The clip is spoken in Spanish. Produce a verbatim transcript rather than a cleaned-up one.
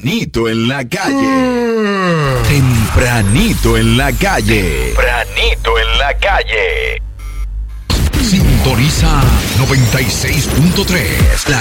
Tempranito en la calle. Tempranito en la calle. Tempranito en la calle. Sintoniza noventa y seis punto tres, la